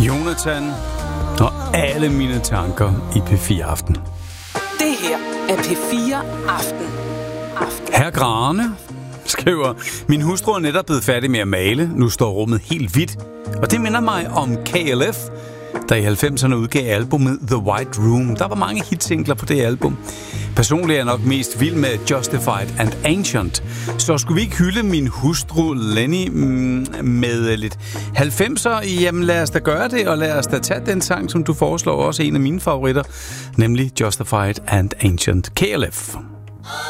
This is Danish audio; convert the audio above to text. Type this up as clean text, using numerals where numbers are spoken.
Jonathan og alle mine tanker i P4 Aften. Det her er P4 Aften. Herr Grane skriver, min hustru er netop blevet færdig med at male. Nu står rummet helt hvidt. Og det minder mig om KLF, der i 90'erne udgav albumet The White Room. Der var mange hitsingler på det album. Personligt er jeg nok mest vild med Justified and Ancient. Så skulle vi ikke hylde min hustru Lenny med lidt 90'er? Jamen lad os da gøre det, og lad os da tage den sang, som du foreslår, også en af mine favoritter, nemlig Justified and Ancient. KLF.